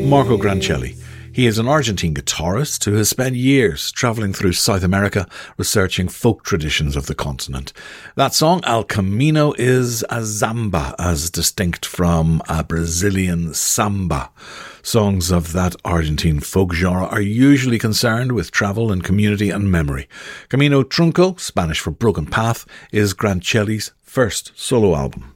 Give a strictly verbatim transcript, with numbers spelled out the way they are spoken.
Marco Grancelli. He is an Argentine guitarist who has spent years travelling through South America researching folk traditions of the continent. That song, El Camino, is a zamba as distinct from a Brazilian samba. Songs of that Argentine folk genre are usually concerned with travel and community and memory. Camino Trunco, Spanish for broken path, is Grancelli's first solo album.